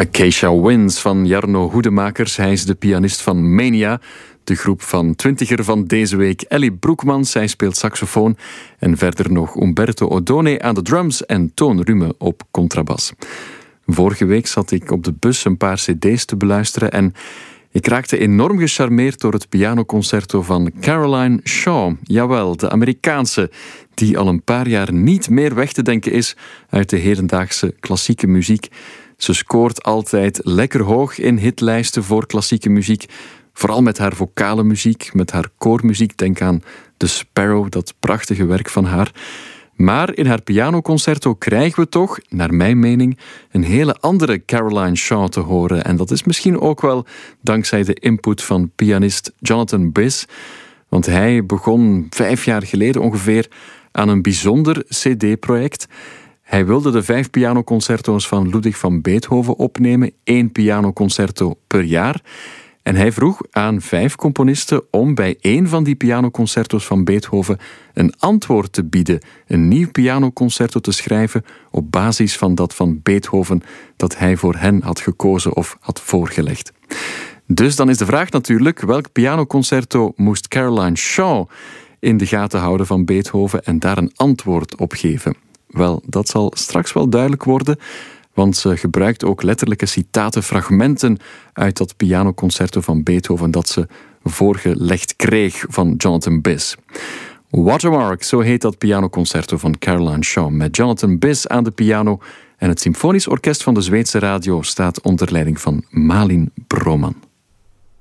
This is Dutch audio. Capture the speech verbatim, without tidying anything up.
Acacia Winds van Jarno Hoedemakers. Hij is de pianist van Mania, de groep van twintiger van deze week. Ellie Broekmans, zij speelt saxofoon. En verder nog Umberto Odone aan de drums en Toon Rume op contrabas. Vorige week zat ik op de bus een paar cd's te beluisteren en ik raakte enorm gecharmeerd door het pianoconcerto van Caroline Shaw. Jawel, de Amerikaanse, die al een paar jaar niet meer weg te denken is uit de hedendaagse klassieke muziek. Ze scoort altijd lekker hoog in hitlijsten voor klassieke muziek. Vooral met haar vocale muziek, met haar koormuziek. Denk aan The Sparrow, dat prachtige werk van haar. Maar in haar pianoconcerto krijgen we toch, naar mijn mening, een hele andere Caroline Shaw te horen. En dat is misschien ook wel dankzij de input van pianist Jonathan Biss. Want hij begon vijf jaar geleden ongeveer aan een bijzonder cd-project. Hij wilde de vijf pianoconcerto's van Ludwig van Beethoven opnemen, één pianoconcerto per jaar. En hij vroeg aan vijf componisten om bij één van die pianoconcerto's van Beethoven een antwoord te bieden, een nieuw pianoconcerto te schrijven op basis van dat van Beethoven dat hij voor hen had gekozen of had voorgelegd. Dus dan is de vraag natuurlijk, welk pianoconcerto moest Caroline Shaw in de gaten houden van Beethoven en daar een antwoord op geven? Wel, dat zal straks wel duidelijk worden, want ze gebruikt ook letterlijke citaten, fragmenten uit dat pianoconcerto van Beethoven dat ze voorgelegd kreeg van Jonathan Biss. Watermark, zo heet dat pianoconcerto van Caroline Shaw, met Jonathan Biss aan de piano en het Symfonisch Orkest van de Zweedse Radio staat onder leiding van Malin Broman.